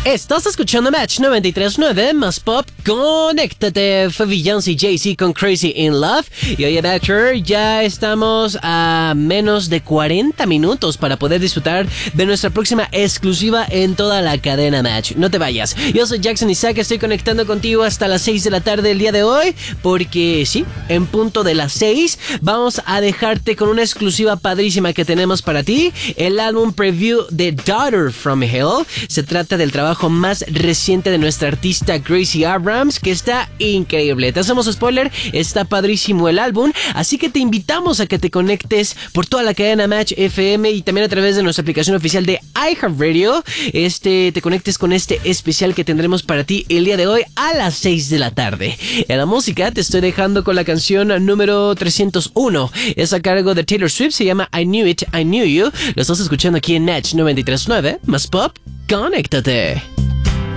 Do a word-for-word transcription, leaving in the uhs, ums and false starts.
Estás escuchando Match noventa y tres punto nueve más pop. Conéctate. Fue Beyoncé y Jay-Z con Crazy in Love. Y oye, Matcher, ya estamos a menos de cuarenta minutos para poder disfrutar de nuestra próxima exclusiva en toda la cadena Match. No te vayas. Yo soy Jackson Isaac, estoy conectando contigo hasta las seis de la tarde del día de hoy. Porque sí, en punto de las seis vamos a dejarte con una exclusiva padrísima que tenemos para ti. El álbum preview de Daughter from Hell. Se trata del trabajo más reciente de nuestra artista Gracie Abrams, que está increíble. Te hacemos spoiler, está padrísimo el álbum, así que te invitamos a que te conectes por toda la cadena Match F M y también a través de nuestra aplicación oficial de iHeartRadio. Este, te conectes con este especial que tendremos para ti el día de hoy a las seis de la tarde. En la música te estoy dejando con la canción número trescientos uno. Es a cargo de Taylor Swift, se llama I Knew It, I Knew You. Lo estás escuchando aquí en Match noventa y tres punto nueve, más pop. Conéctate.